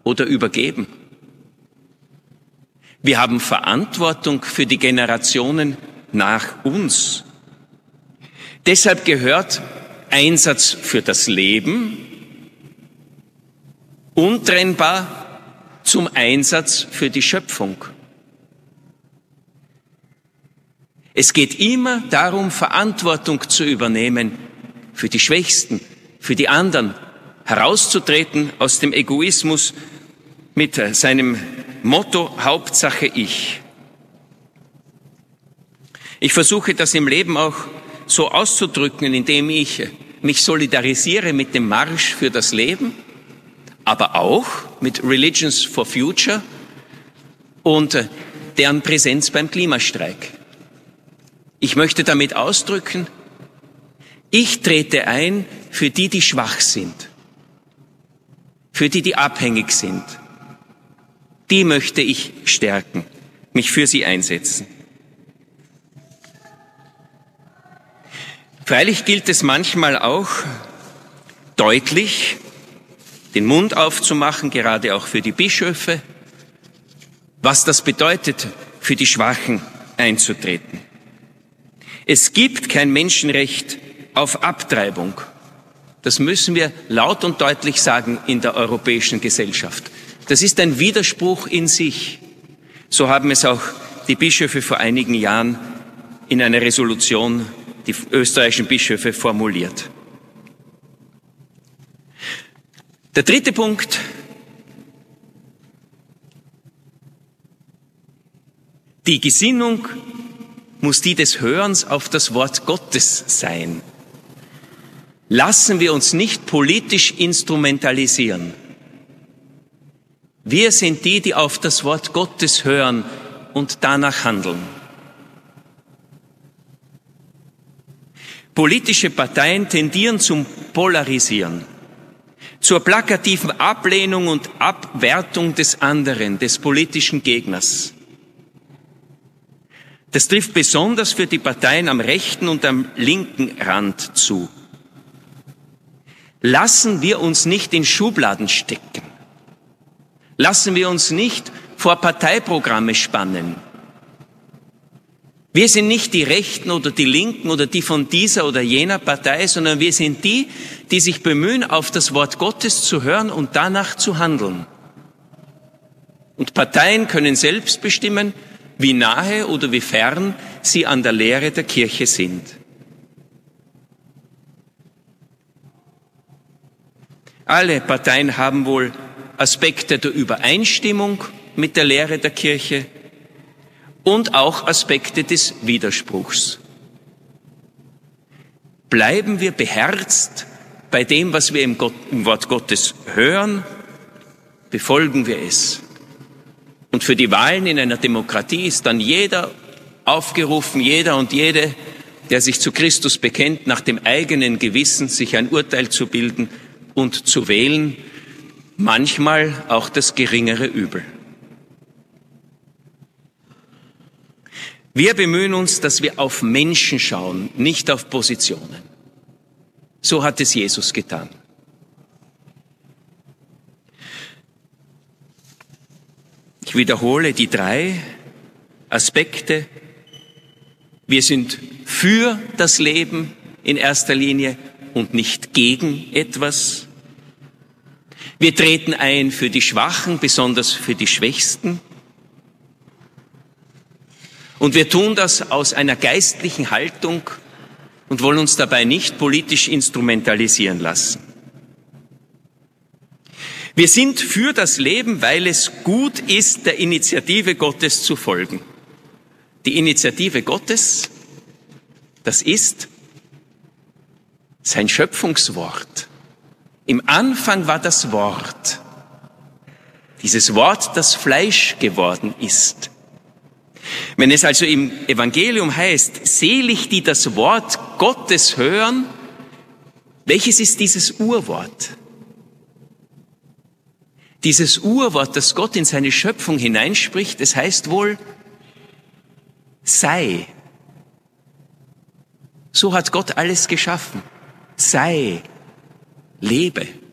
oder übergeben. Wir haben Verantwortung für die Generationen nach uns. Deshalb gehört Einsatz für das Leben untrennbar zum Einsatz für die Schöpfung. Es geht immer darum, Verantwortung zu übernehmen für die Schwächsten, für die anderen, herauszutreten aus dem Egoismus mit seinem Motto Hauptsache ich. Ich versuche das im Leben auch so auszudrücken, indem ich mich solidarisiere mit dem Marsch für das Leben, aber auch mit Religions for Future und deren Präsenz beim Klimastreik. Ich möchte damit ausdrücken, ich trete ein für die, die schwach sind, für die, die abhängig sind. Die möchte ich stärken, mich für sie einsetzen. Freilich gilt es manchmal auch, deutlich den Mund aufzumachen, gerade auch für die Bischöfe, was das bedeutet, für die Schwachen einzutreten. Es gibt kein Menschenrecht auf Abtreibung. Das müssen wir laut und deutlich sagen in der europäischen Gesellschaft. Das ist ein Widerspruch in sich. So haben es auch die Bischöfe vor einigen Jahren in einer Resolution, die österreichischen Bischöfe, formuliert. Der dritte Punkt. Die Gesinnung muss die des Hörens auf das Wort Gottes sein. Lassen wir uns nicht politisch instrumentalisieren. Wir sind die, die auf das Wort Gottes hören und danach handeln. Politische Parteien tendieren zum Polarisieren, zur plakativen Ablehnung und Abwertung des anderen, des politischen Gegners. Das trifft besonders für die Parteien am rechten und am linken Rand zu. Lassen wir uns nicht in Schubladen stecken. Lassen wir uns nicht vor Parteiprogramme spannen. Wir sind nicht die Rechten oder die Linken oder die von dieser oder jener Partei, sondern wir sind die, die sich bemühen, auf das Wort Gottes zu hören und danach zu handeln. Und Parteien können selbst bestimmen, wie nahe oder wie fern sie an der Lehre der Kirche sind. Alle Parteien haben wohl Aspekte der Übereinstimmung mit der Lehre der Kirche und auch Aspekte des Widerspruchs. Bleiben wir beherzt bei dem, was wir im Wort Gottes hören, befolgen wir es. Und für die Wahlen in einer Demokratie ist dann jeder aufgerufen, jeder und jede, der sich zu Christus bekennt, nach dem eigenen Gewissen sich ein Urteil zu bilden und zu wählen, manchmal auch das geringere Übel. Wir bemühen uns, dass wir auf Menschen schauen, nicht auf Positionen. So hat es Jesus getan. Ich wiederhole die 3 Aspekte. Wir sind für das Leben in erster Linie und nicht gegen etwas. Wir treten ein für die Schwachen, besonders für die Schwächsten. Und wir tun das aus einer geistlichen Haltung und wollen uns dabei nicht politisch instrumentalisieren lassen. Wir sind für das Leben, weil es gut ist, der Initiative Gottes zu folgen. Die Initiative Gottes, das ist sein Schöpfungswort. Im Anfang war das Wort. Dieses Wort, das Fleisch geworden ist. Wenn es also im Evangelium heißt, selig, die das Wort Gottes hören, welches ist dieses Urwort? Dieses Urwort, das Gott in seine Schöpfung hineinspricht, es heißt wohl, sei. So hat Gott alles geschaffen. Sei, lebe.